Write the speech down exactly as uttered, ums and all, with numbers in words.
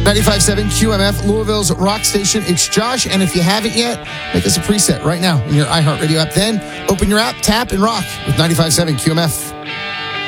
ninety-five point seven Q M F, Louisville's rock station. It's Josh, and if you haven't yet, make us a preset right now in your iHeartRadio app. Then open your app, tap, and rock with ninety-five point seven Q M F.